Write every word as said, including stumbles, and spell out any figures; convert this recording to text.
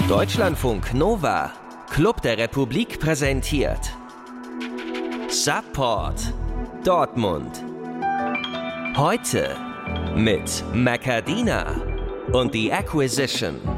Deutschlandfunk Nova, Club der Republik präsentiert Support Dortmund. Heute mit Macadina und The Acquisition.